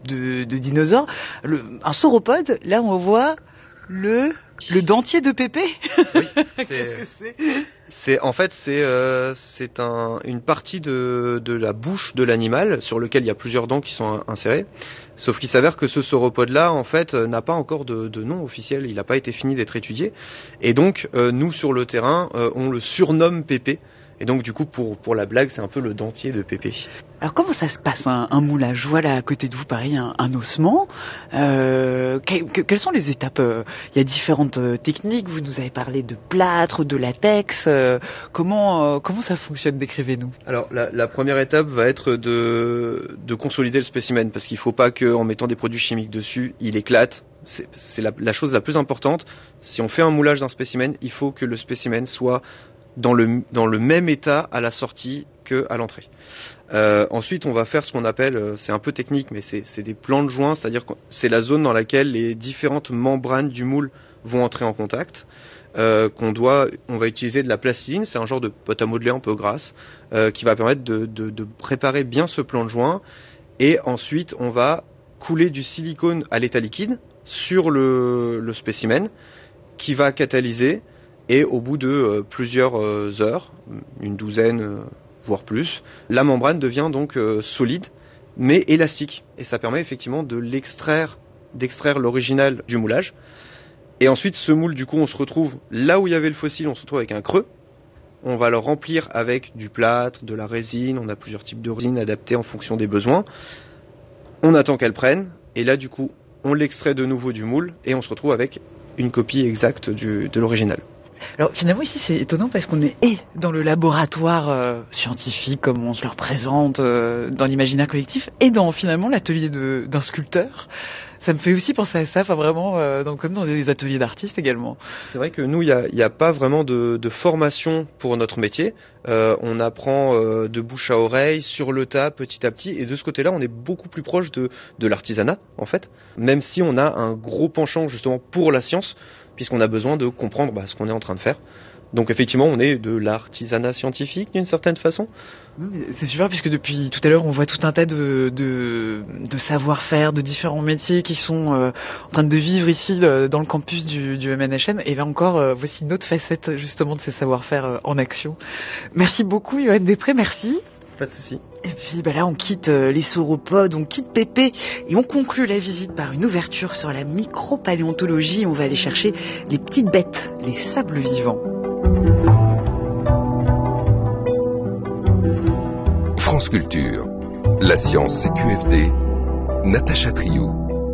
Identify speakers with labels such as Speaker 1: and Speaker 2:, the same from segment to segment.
Speaker 1: de dinosaures. Un sauropode, là on voit le dentier de Pépé.
Speaker 2: Oui,
Speaker 1: Qu'est-ce que c'est ?
Speaker 2: C'est une partie de la bouche de l'animal sur lequel il y a plusieurs dents qui sont insérées. Sauf qu'il s'avère que ce sauropode-là, en fait, n'a pas encore de nom officiel. Il n'a pas été fini d'être étudié. Et donc, nous, sur le terrain, on le surnomme Pépé. Et donc, du coup, pour la blague, c'est un peu le dentier de Pépé.
Speaker 1: Alors, comment ça se passe, un moulage ? Je vois là, à côté de vous, pareil, un ossement. Quelles sont les étapes ? Il y a différentes techniques. Vous nous avez parlé de plâtre, de latex. Comment ça fonctionne ? Décrivez-nous.
Speaker 2: Alors, la première étape va être de consolider le spécimen, parce qu'il ne faut pas qu'en mettant des produits chimiques dessus, il éclate. C'est la chose la plus importante. Si on fait un moulage d'un spécimen, il faut que le spécimen soit dans le même état à la sortie qu'à l'entrée. Ensuite, on va faire ce qu'on appelle, c'est un peu technique, mais c'est des plans de joint, c'est-à-dire que c'est la zone dans laquelle les différentes membranes du moule vont entrer en contact. On va utiliser de la plastiline, c'est un genre de pâte à modeler un peu grasse, qui va permettre de préparer bien ce plan de joint. Et ensuite, on va couler du silicone à l'état liquide sur le spécimen, qui va catalyser. Et au bout de plusieurs heures, une douzaine, voire plus, la membrane devient donc solide, mais élastique. Et ça permet effectivement d'extraire l'original du moulage. Et ensuite, ce moule, du coup, on se retrouve là où il y avait le fossile, on se retrouve avec un creux. On va le remplir avec du plâtre, de la résine. On a plusieurs types de résine adaptées en fonction des besoins. On attend qu'elle prenne. Et là, du coup, on l'extrait de nouveau du moule et on se retrouve avec une copie exacte de l'original.
Speaker 1: Alors finalement ici c'est étonnant parce qu'on est dans le laboratoire scientifique comme on se le représente dans l'imaginaire collectif et dans finalement l'atelier d'un sculpteur. Ça me fait aussi penser à ça, enfin vraiment comme dans des ateliers d'artistes également.
Speaker 2: C'est vrai que nous il y a pas vraiment de formation pour notre métier. On apprend de bouche à oreille, sur le tas, petit à petit, et de ce côté-là on est beaucoup plus proche de l'artisanat en fait. Même si on a un gros penchant justement pour la science, puisqu'on a besoin de comprendre ce qu'on est en train de faire. Donc effectivement, on est de l'artisanat scientifique d'une certaine façon.
Speaker 1: C'est super puisque depuis tout à l'heure, on voit tout un tas de savoir-faire, de différents métiers qui sont en train de vivre ici dans le campus du MNHN. Et là encore, voici une autre facette justement de ces savoir-faire en action. Merci beaucoup, Yoann Després, merci.
Speaker 2: Pas de souci.
Speaker 1: Et puis là on quitte les sauropodes, on quitte Pépé et on conclut la visite par une ouverture sur la micropaléontologie. On va aller chercher les petites bêtes, les sables vivants.
Speaker 3: France Culture, la science c'est QFD, Natacha Triou.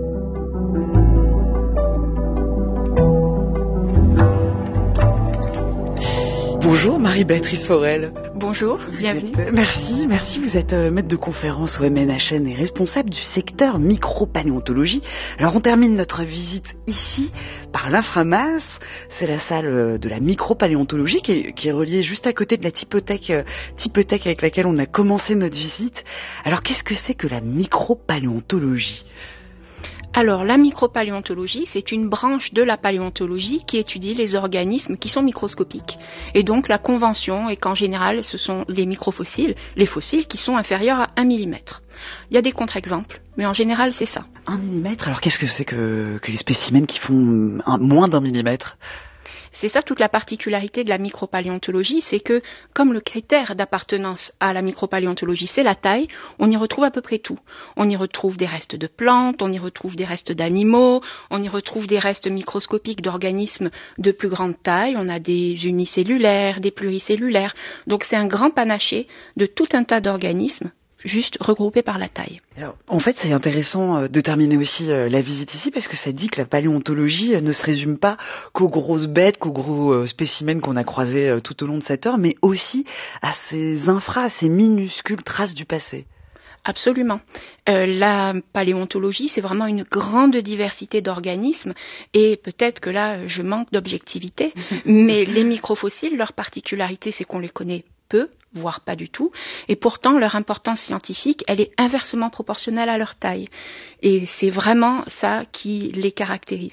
Speaker 1: Bonjour Marie-Béatrice Forel.
Speaker 4: Bonjour, bienvenue.
Speaker 1: Merci. Vous êtes maître de conférence au MNHN et responsable du secteur micropaléontologie. Alors on termine notre visite ici par l'Inframas. C'est la salle de la micropaléontologie qui est reliée juste à côté de la typothèque avec laquelle on a commencé notre visite. Alors qu'est-ce que c'est que la micropaléontologie ?
Speaker 4: Alors, la micropaléontologie, c'est une branche de la paléontologie qui étudie les organismes qui sont microscopiques. Et donc, la convention est qu'en général, ce sont les microfossiles, les fossiles qui sont inférieurs à 1 mm. Il y a des contre-exemples, mais en général, c'est ça.
Speaker 1: 1 mm. Alors, qu'est-ce que c'est que les spécimens qui font moins d'1 millimètre ?
Speaker 4: C'est ça toute la particularité de la micropaléontologie, c'est que comme le critère d'appartenance à la micropaléontologie c'est la taille, on y retrouve à peu près tout. On y retrouve des restes de plantes, on y retrouve des restes d'animaux, on y retrouve des restes microscopiques d'organismes de plus grande taille, on a des unicellulaires, des pluricellulaires. Donc c'est un grand panaché de tout un tas d'organismes juste regroupés par la taille.
Speaker 1: Alors, en fait, c'est intéressant de terminer aussi la visite ici parce que ça dit que la paléontologie ne se résume pas qu'aux grosses bêtes, qu'aux gros spécimens qu'on a croisés tout au long de cette heure, mais aussi à ces à ces minuscules traces du passé.
Speaker 4: Absolument. La paléontologie, c'est vraiment une grande diversité d'organismes et peut-être que là, je manque d'objectivité, mais les microfossiles, leur particularité, c'est qu'on les connaît peu, voire pas du tout, et pourtant leur importance scientifique, elle est inversement proportionnelle à leur taille. Et c'est vraiment ça qui les caractérise.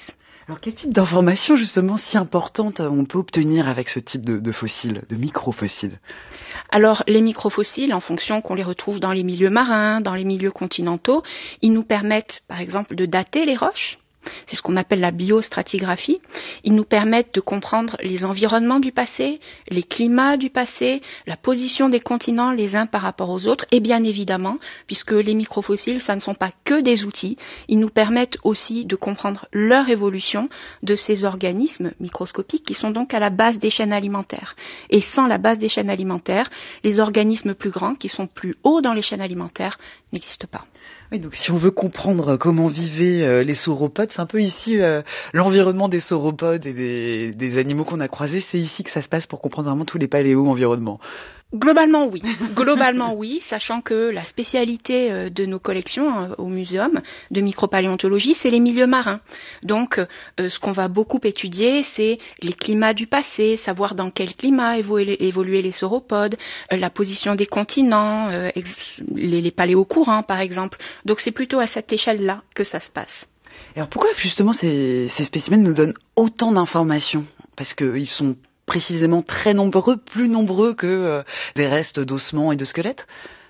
Speaker 1: Alors quel type d'informations justement si importantes on peut obtenir avec ce type de fossiles, de microfossiles?
Speaker 4: Alors les microfossiles, en fonction qu'on les retrouve dans les milieux marins, dans les milieux continentaux, ils nous permettent par exemple de dater les roches. C'est ce qu'on appelle la biostratigraphie. Ils nous permettent de comprendre les environnements du passé, les climats du passé, la position des continents les uns par rapport aux autres. Et bien évidemment, puisque les microfossiles, ça ne sont pas que des outils, ils nous permettent aussi de comprendre leur évolution de ces organismes microscopiques qui sont donc à la base des chaînes alimentaires. Et sans la base des chaînes alimentaires, les organismes plus grands, qui sont plus hauts dans les chaînes alimentaires, n'existent pas.
Speaker 1: Oui, donc si on veut comprendre comment vivaient les sauropodes, c'est un peu ici l'environnement des sauropodes et des animaux qu'on a croisés, c'est ici que ça se passe pour comprendre vraiment tous les paléo-environnements.
Speaker 4: Globalement oui, sachant que la spécialité de nos collections au muséum de micropaléontologie, c'est les milieux marins. Donc ce qu'on va beaucoup étudier, c'est les climats du passé, savoir dans quel climat évoluaient les sauropodes, la position des continents, les paléocourants par exemple. Donc c'est plutôt à cette échelle-là que ça se passe.
Speaker 1: Alors pourquoi justement ces spécimens nous donnent autant d'informations? Parce qu'ils sont précisément très nombreux, plus nombreux que des restes d'ossements et de squelettes?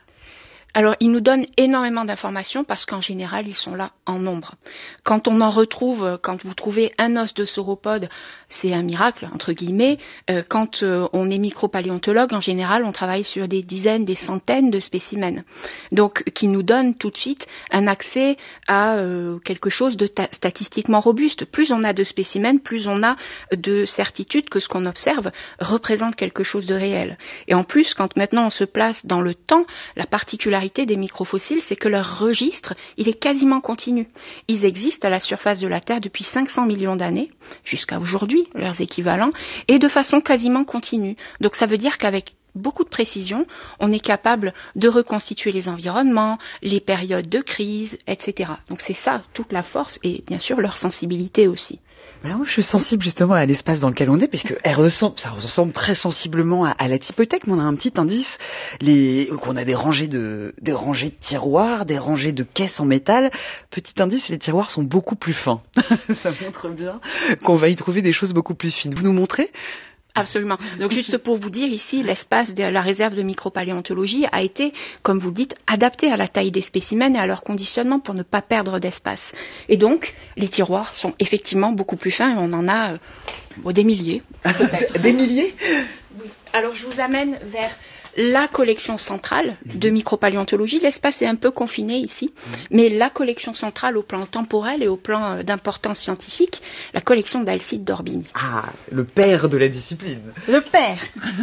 Speaker 4: Alors, ils nous donnent énormément d'informations parce qu'en général, ils sont là en nombre. Quand on en retrouve, quand vous trouvez un os de sauropode, c'est un miracle, entre guillemets. Quand on est micropaléontologue, en général, on travaille sur des dizaines, des centaines de spécimens. Donc, qui nous donnent tout de suite un accès à quelque chose de statistiquement robuste. Plus on a de spécimens, plus on a de certitude que ce qu'on observe représente quelque chose de réel. Et en plus, quand maintenant on se place dans le temps, la particularité des microfossiles, c'est que leur registre, il est quasiment continu. Ils existent à la surface de la Terre depuis 500 millions d'années, jusqu'à aujourd'hui, leurs équivalents, et de façon quasiment continue. Donc ça veut dire qu'avec beaucoup de précision, on est capable de reconstituer les environnements, les périodes de crise, etc. Donc c'est ça, toute la force, et bien sûr leur sensibilité aussi.
Speaker 1: Alors moi, je suis sensible justement à l'espace dans lequel on est, puisque ça ressemble très sensiblement à la typothèque, mais on a un petit indice, qu'on a des rangées de tiroirs, des rangées de caisses en métal. Petit indice, les tiroirs sont beaucoup plus fins. Ça montre bien qu'on va y trouver des choses beaucoup plus fines. Vous nous montrez ?
Speaker 4: Absolument. Donc juste pour vous dire, ici, l'espace de la réserve de micropaléontologie a été, comme vous le dites, adapté à la taille des spécimens et à leur conditionnement pour ne pas perdre d'espace. Et donc, les tiroirs sont effectivement beaucoup plus fins et on en a des milliers.
Speaker 1: Des milliers ?
Speaker 4: Oui. Alors je vous amène vers la collection centrale de micropaléontologie. L'espace est un peu confiné ici, mais la collection centrale au plan temporel et au plan d'importance scientifique, la collection d'Alcide d'Orbigny.
Speaker 1: Ah, le père de la discipline.
Speaker 4: Le père.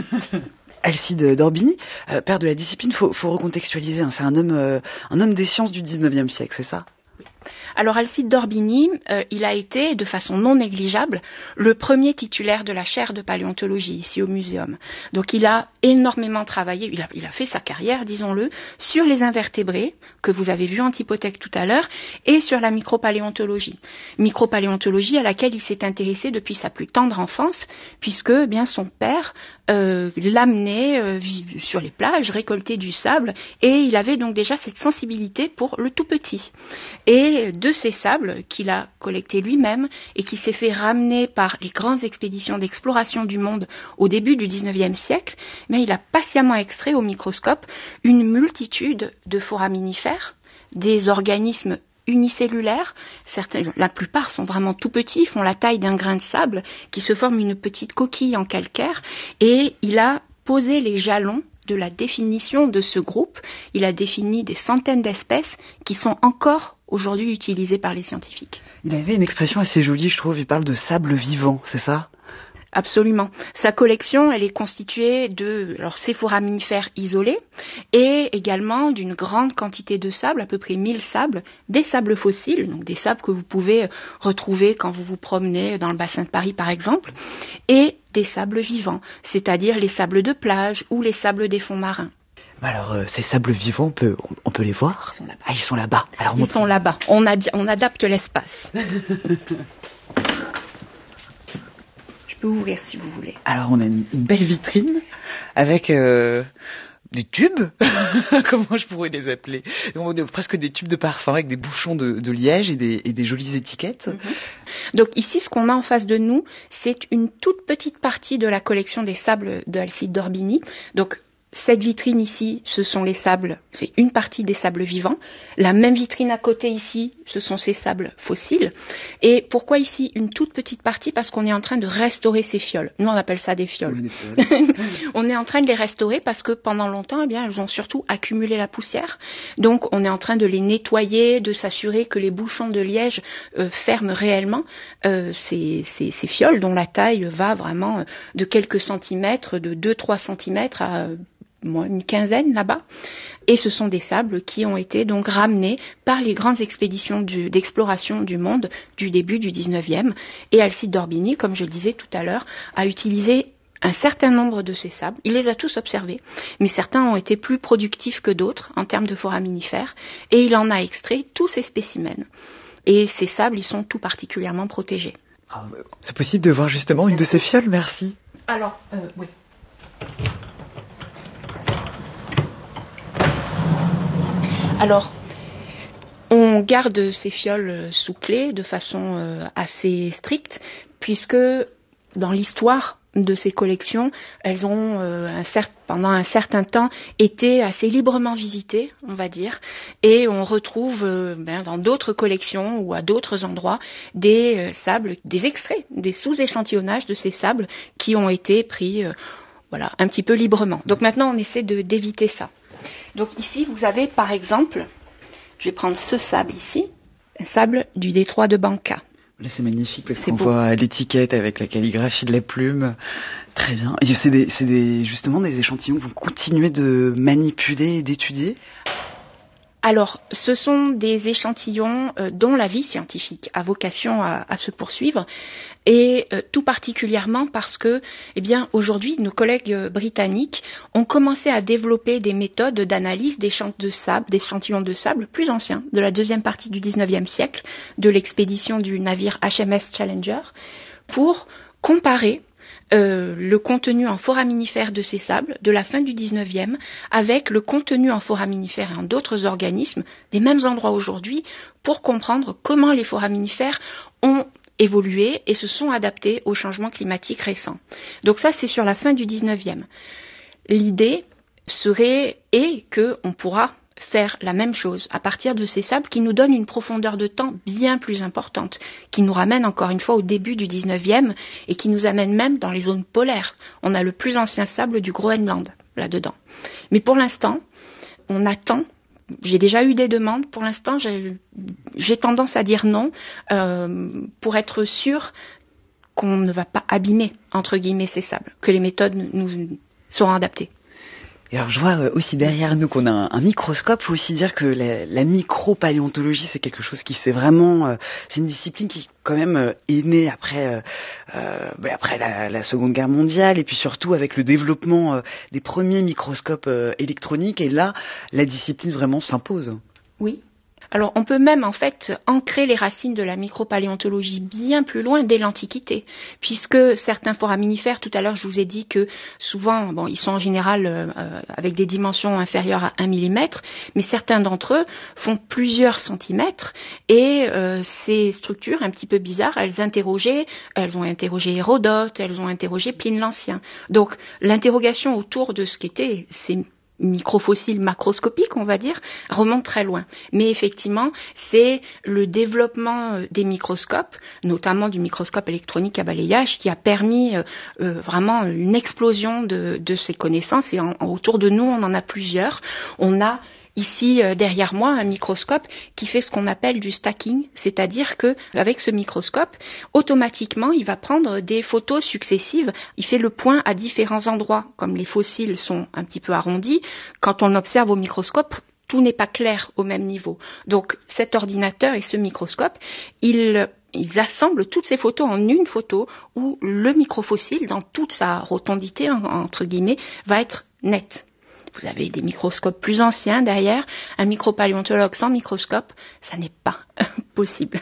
Speaker 1: Alcide d'Orbigny, père de la discipline, faut recontextualiser, hein, c'est un homme des sciences du 19e siècle, c'est ça ?
Speaker 4: Alors Alcide d'Orbigny, il a été, de façon non négligeable, le premier titulaire de la chaire de paléontologie ici au muséum. Donc il a énormément travaillé, il a fait sa carrière, disons-le, sur les invertébrés, que vous avez vu en typothèque tout à l'heure, et sur la micropaléontologie. Micropaléontologie à laquelle il s'est intéressé depuis sa plus tendre enfance, puisque bien son père l'amenait sur les plages, récolter du sable, et il avait donc déjà cette sensibilité pour le tout petit. Et de ces sables qu'il a collectés lui-même et qui s'est fait ramener par les grandes expéditions d'exploration du monde au début du 19e siècle, mais il a patiemment extrait au microscope une multitude de foraminifères, des organismes unicellulaires, la plupart sont vraiment tout petits, font la taille d'un grain de sable, qui se forment une petite coquille en calcaire, et il a posé les jalons de la définition de ce groupe. Il a défini des centaines d'espèces qui sont encore aujourd'hui utilisées par les scientifiques.
Speaker 1: Il avait une expression assez jolie, je trouve, il parle de sable vivant, c'est ça ?
Speaker 4: Absolument. Sa collection, elle est constituée de ces foraminifères isolés et également d'une grande quantité de sable, à peu près 1000 sables, des sables fossiles, donc des sables que vous pouvez retrouver quand vous vous promenez dans le bassin de Paris par exemple, et des sables vivants, c'est-à-dire les sables de plage ou les sables des fonds marins.
Speaker 1: Alors, ces sables vivants, on peut les voir ? Ils sont là-bas. Alors,
Speaker 4: ils sont là-bas. On adapte l'espace. Ouvrir si vous voulez.
Speaker 1: Alors on a une belle vitrine avec des tubes, comment je pourrais les appeler ? Presque des tubes de parfum avec des bouchons de liège et des jolies étiquettes.
Speaker 4: Donc ici, ce qu'on a en face de nous, c'est une toute petite partie de la collection des sables de Alcide d'Orbigny. Donc cette vitrine ici, ce sont les sables, c'est une partie des sables vivants. La même vitrine à côté ici, ce sont ces sables fossiles. Et pourquoi ici une toute petite partie? Parce qu'on est en train de restaurer ces fioles. Nous, on appelle ça des fioles. On est en train de les restaurer parce que pendant longtemps, eh bien, elles ont surtout accumulé la poussière. Donc, on est en train de les nettoyer, de s'assurer que les bouchons de liège ferment réellement ces fioles dont la taille va vraiment de quelques centimètres, de 2-3 centimètres à une quinzaine là-bas. Et ce sont des sables qui ont été donc ramenés par les grandes expéditions d'exploration du monde du début du 19e. Et Alcide d'Orbigny, comme je le disais tout à l'heure, a utilisé un certain nombre de ces sables. Il les a tous observés, mais certains ont été plus productifs que d'autres en termes de foraminifères. Et il en a extrait tous ces spécimens. Et ces sables, ils sont tout particulièrement protégés.
Speaker 1: C'est possible de voir justement une de ces fioles, merci.
Speaker 4: Alors, oui. Alors, on garde ces fioles sous clé de façon assez stricte, puisque dans l'histoire de ces collections, elles ont pendant un certain temps été assez librement visitées, on va dire, et on retrouve dans d'autres collections ou à d'autres endroits des sables, des extraits, des sous-échantillonnages de ces sables qui ont été pris un petit peu librement. Donc maintenant, on essaie d'éviter ça. Donc ici, vous avez par exemple, je vais prendre ce sable ici, un sable du détroit de Banca.
Speaker 1: Là, c'est magnifique parce qu'on voit l'étiquette avec la calligraphie de la plume. Très bien. Et c'est justement des échantillons que vous continuez de manipuler et d'étudier?
Speaker 4: Alors, ce sont des échantillons dont la vie scientifique a vocation à se poursuivre, et tout particulièrement parce que, aujourd'hui, nos collègues britanniques ont commencé à développer des méthodes d'analyse d'échantillons de sable plus anciens, de la deuxième partie du 19e siècle, de l'expédition du navire HMS Challenger, pour comparer le contenu en foraminifères de ces sables de la fin du 19e avec le contenu en foraminifères et en d'autres organismes des mêmes endroits aujourd'hui pour comprendre comment les foraminifères ont évolué et se sont adaptés aux changements climatiques récents. Donc ça, c'est sur la fin du 19e. L'idée est qu'on pourra faire la même chose à partir de ces sables qui nous donnent une profondeur de temps bien plus importante, qui nous ramène encore une fois au début du 19e et qui nous amène même dans les zones polaires. On a le plus ancien sable du Groenland là-dedans. Mais pour l'instant, on attend. J'ai déjà eu des demandes. Pour l'instant, j'ai tendance à dire non pour être sûr qu'on ne va pas abîmer, entre guillemets, ces sables, que les méthodes nous seront adaptées.
Speaker 1: Et alors je vois aussi derrière nous qu'on a un microscope. Il faut aussi dire que la micropaléontologie, c'est quelque chose qui c'est une discipline qui quand même est née après la Seconde Guerre mondiale et puis surtout avec le développement des premiers microscopes électroniques. Et là, la discipline vraiment s'impose.
Speaker 4: Oui. Alors, on peut même, en fait, ancrer les racines de la micropaléontologie bien plus loin dès l'Antiquité, puisque certains foraminifères, tout à l'heure, je vous ai dit que souvent, ils sont en général avec des dimensions inférieures à 1 mm, mais certains d'entre eux font plusieurs centimètres, et ces structures un petit peu bizarres, elles ont interrogé Hérodote, elles ont interrogé Pline l'Ancien. Donc, l'interrogation autour de ce qu'étaient ces microfossiles macroscopiques, on va dire, remonte très loin. Mais effectivement, c'est le développement des microscopes, notamment du microscope électronique à balayage, qui a permis vraiment une explosion de ces connaissances. Et autour de nous, on en a plusieurs. On a ici, derrière moi, un microscope qui fait ce qu'on appelle du stacking, c'est-à-dire que avec ce microscope, automatiquement, il va prendre des photos successives. Il fait le point à différents endroits. Comme les fossiles sont un petit peu arrondis, quand on observe au microscope, tout n'est pas clair au même niveau. Donc, cet ordinateur et ce microscope, ils assemblent toutes ces photos en une photo où le microfossile, dans toute sa rotondité, entre guillemets, va être net. Vous avez des microscopes plus anciens derrière. Un micropaléontologue sans microscope, ça n'est pas possible.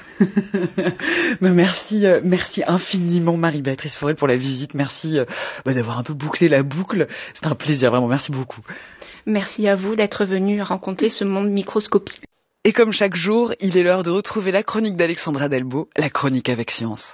Speaker 1: Merci infiniment Marie-Béatrice Forel pour la visite. Merci d'avoir un peu bouclé la boucle. C'est un plaisir, vraiment. Merci beaucoup.
Speaker 4: Merci à vous d'être venu rencontrer ce monde microscopique.
Speaker 1: Et comme chaque jour, il est l'heure de retrouver la chronique d'Alexandra Delbo, la chronique avec science.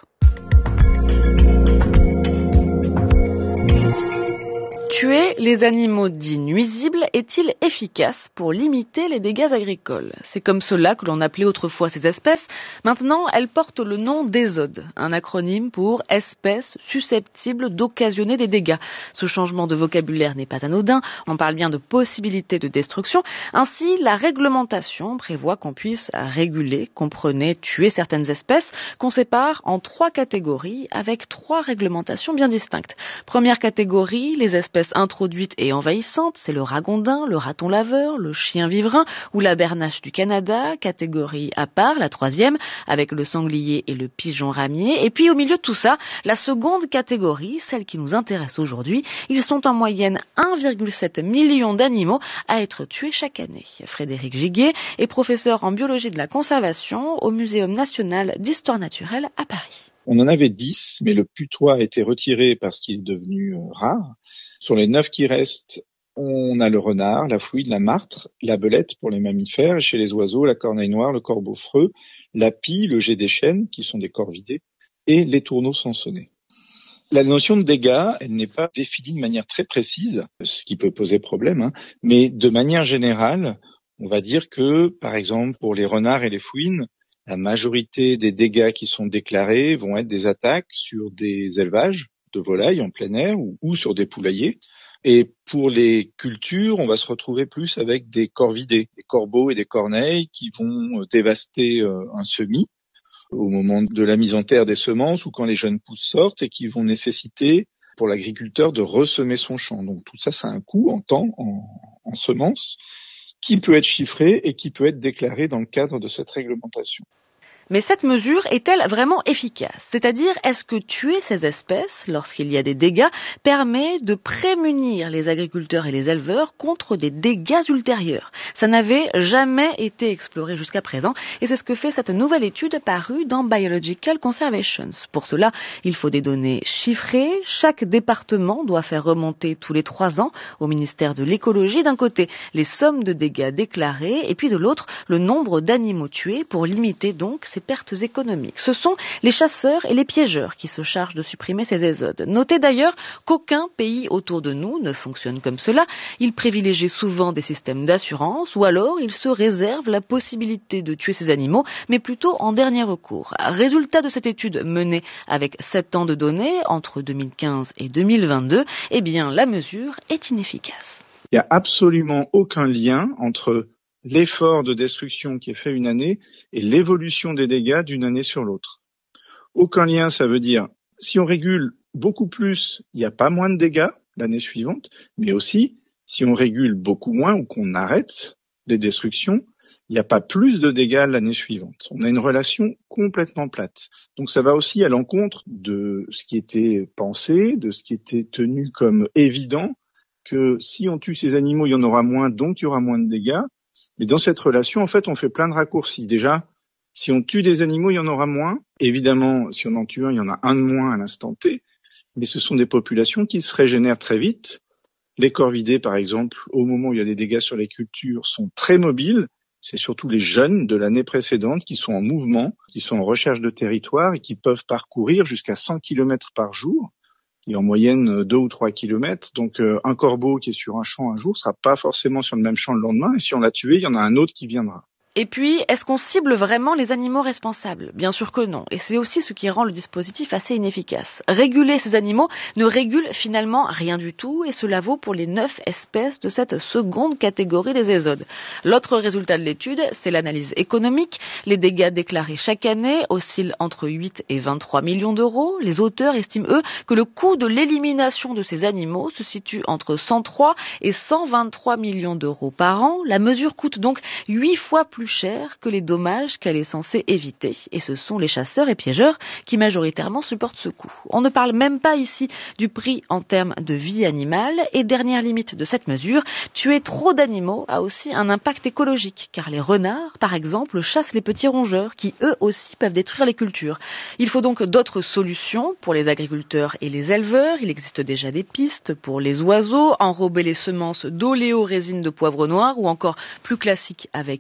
Speaker 5: Tuer les animaux dits nuisibles est-il efficace pour limiter les dégâts agricoles ? C'est comme cela que l'on appelait autrefois ces espèces. Maintenant, elles portent le nom d'ésode, un acronyme pour espèces susceptibles d'occasionner des dégâts. Ce changement de vocabulaire n'est pas anodin, on parle bien de possibilité de destruction. Ainsi, la réglementation prévoit qu'on puisse réguler, comprenez tuer certaines espèces, qu'on sépare en 3 catégories avec 3 réglementations bien distinctes. Première catégorie, les espèces introduites et envahissantes, c'est le ragondin, le raton laveur, le chien vivrin ou la bernache du Canada, catégorie à part, la 3e, avec le sanglier et le pigeon ramier. Et puis au milieu de tout ça, la seconde catégorie, celle qui nous intéresse aujourd'hui, ils sont en moyenne 1,7 million d'animaux à être tués chaque année. Frédéric Giguet est professeur en biologie de la conservation au Muséum national d'histoire naturelle à Paris.
Speaker 6: On en avait 10, mais le putois a été retiré parce qu'il est devenu rare. Sur les 9 qui restent, on a le renard, la fouine, la martre, la belette pour les mammifères, et chez les oiseaux, la corneille noire, le corbeau freux, la pie, le jet des chênes, qui sont des corvidés, et les tourneaux sansonnés. La notion de dégâts, elle n'est pas définie de manière très précise, ce qui peut poser problème, mais de manière générale, on va dire que, par exemple, pour les renards et les fouines, la majorité des dégâts qui sont déclarés vont être des attaques sur des élevages de volailles en plein air ou sur des poulaillers. Et pour les cultures, on va se retrouver plus avec des corvidés, des corbeaux et des corneilles qui vont dévaster un semis au moment de la mise en terre des semences ou quand les jeunes pousses sortent et qui vont nécessiter pour l'agriculteur de ressemer son champ. Donc tout ça, ça a un coût en temps, en semences, qui peut être chiffré et qui peut être déclaré dans le cadre de cette réglementation.
Speaker 5: Mais cette mesure est-elle vraiment efficace ? C'est-à-dire, est-ce que tuer ces espèces, lorsqu'il y a des dégâts, permet de prémunir les agriculteurs et les éleveurs contre des dégâts ultérieurs ? Ça n'avait jamais été exploré jusqu'à présent, et c'est ce que fait cette nouvelle étude parue dans Biological Conservations. Pour cela, il faut des données chiffrées. Chaque département doit faire remonter tous les 3 ans au ministère de l'écologie, d'un côté, les sommes de dégâts déclarées, et puis de l'autre, le nombre d'animaux tués pour limiter donc ces pertes économiques. Ce sont les chasseurs et les piégeurs qui se chargent de supprimer ces ésodes. Notez d'ailleurs qu'aucun pays autour de nous ne fonctionne comme cela. Ils privilégient souvent des systèmes d'assurance ou alors ils se réservent la possibilité de tuer ces animaux, mais plutôt en dernier recours. Résultat de cette étude menée avec 7 ans de données entre 2015 et 2022, eh bien la mesure est inefficace.
Speaker 6: Il n'y a absolument aucun lien entre l'effort de destruction qui est fait une année et l'évolution des dégâts d'une année sur l'autre. Aucun lien, ça veut dire, si on régule beaucoup plus, il n'y a pas moins de dégâts l'année suivante, mais aussi, si on régule beaucoup moins ou qu'on arrête les destructions, il n'y a pas plus de dégâts l'année suivante. On a une relation complètement plate. Donc ça va aussi à l'encontre de ce qui était pensé, de ce qui était tenu comme évident, que si on tue ces animaux, il y en aura moins, donc il y aura moins de dégâts. Mais dans cette relation, en fait, on fait plein de raccourcis. Déjà, si on tue des animaux, il y en aura moins. Évidemment, si on en tue un, il y en a un de moins à l'instant T. Mais ce sont des populations qui se régénèrent très vite. Les corvidés, par exemple, au moment où il y a des dégâts sur les cultures, sont très mobiles. C'est surtout les jeunes de l'année précédente qui sont en mouvement, qui sont en recherche de territoire et qui peuvent parcourir jusqu'à 100 km par jour. Il y a en moyenne 2 ou 3 kilomètres. Donc un corbeau qui est sur un champ un jour sera pas forcément sur le même champ le lendemain. Et si on l'a tué, il y en a un autre qui viendra.
Speaker 5: Et puis, est-ce qu'on cible vraiment les animaux responsables ? Bien sûr que non. Et c'est aussi ce qui rend le dispositif assez inefficace. Réguler ces animaux ne régule finalement rien du tout, et cela vaut pour les 9 espèces de cette seconde catégorie des ésodes. L'autre résultat de l'étude, c'est l'analyse économique. Les dégâts déclarés chaque année oscillent entre 8 et 23 millions d'euros. Les auteurs estiment, eux, que le coût de l'élimination de ces animaux se situe entre 103 et 123 millions d'euros par an. La mesure coûte donc 8 fois plus cher que les dommages qu'elle est censée éviter. Et ce sont les chasseurs et piégeurs qui majoritairement supportent ce coût. On ne parle même pas ici du prix en termes de vie animale. Et dernière limite de cette mesure, tuer trop d'animaux a aussi un impact écologique, car les renards, par exemple, chassent les petits rongeurs qui, eux aussi, peuvent détruire les cultures. Il faut donc d'autres solutions pour les agriculteurs et les éleveurs. Il existe déjà des pistes pour les oiseaux, enrober les semences d'oléorésine de poivre noir ou encore plus classique avec les phares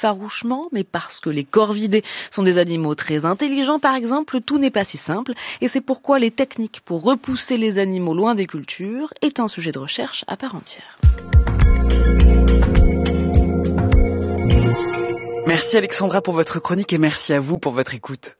Speaker 5: effarouchement, mais parce que les corvidés sont des animaux très intelligents par exemple, tout n'est pas si simple et c'est pourquoi les techniques pour repousser les animaux loin des cultures est un sujet de recherche à part entière.
Speaker 1: Merci Alexandra pour votre chronique et merci à vous pour votre écoute.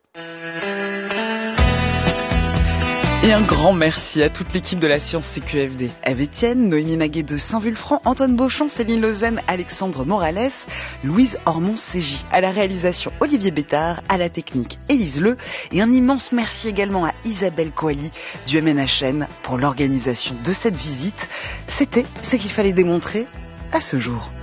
Speaker 1: Et un grand merci à toute l'équipe de la Science CQFD. Ève Etienne, Noémie Maguet de Saint-Vulfranc, Antoine Beauchamp, Céline Lausanne, Alexandre Morales, Louise Ormond-Ségy. À la réalisation, Olivier Bétard, à la technique, Élise Leu. Et un immense merci également à Isabelle Coali du MNHN pour l'organisation de cette visite. C'était ce qu'il fallait démontrer à ce jour.